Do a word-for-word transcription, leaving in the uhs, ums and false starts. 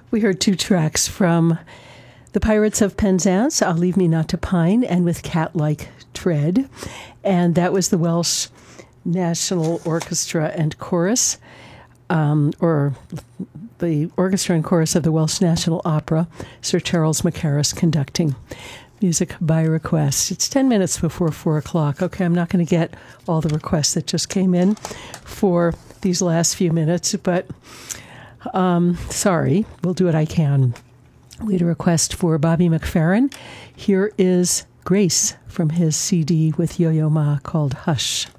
We heard two tracks from the Pirates of Penzance, I'll Leave Me Not to Pine, and With Cat-Like Tread. And that was the Welsh National Orchestra and Chorus, um, or the Orchestra and Chorus of the Welsh National Opera, Sir Charles Mackerras conducting. Music by request. It's ten minutes before four o'clock. Okay, I'm not going to get all the requests that just came in for these last few minutes, but um, sorry, we'll do what I can. We had a request for Bobby McFerrin. Here is Grace from his C D with Yo-Yo Ma called Hush.